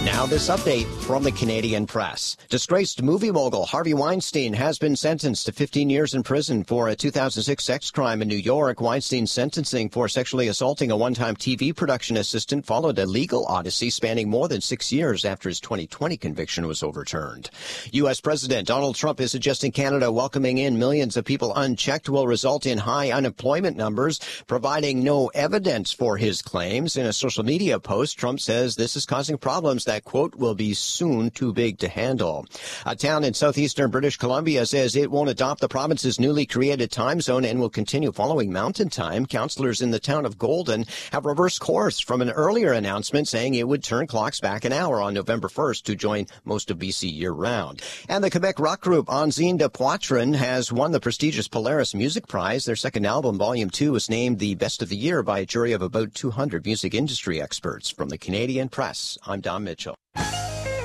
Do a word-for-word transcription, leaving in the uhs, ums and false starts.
Now this update from the Canadian Press. Disgraced movie mogul Harvey Weinstein has been sentenced to fifteen years in prison for a two thousand six sex crime in New York. Weinstein's sentencing for sexually assaulting a one-time T V production assistant followed a legal odyssey spanning more than six years after his twenty twenty conviction was overturned. U S. President Donald Trump is suggesting Canada welcoming in millions of people unchecked will result in high unemployment numbers, providing no evidence for his claims. In a social media post, Trump says this is causing problems that, quote, will be soon too big to handle. A town in southeastern British Columbia says it won't adopt the province's newly created time zone and will continue following mountain time. Councillors in the town of Golden have reversed course from an earlier announcement saying it would turn clocks back an hour on November first to join most of B C year-round. And the Quebec rock group Onzine de Poitrine has won the prestigious Polaris Music Prize. Their second album, Volume two, was named the Best of the Year by a jury of about two hundred music industry experts. From the Canadian Press, I'm Don Mitchell.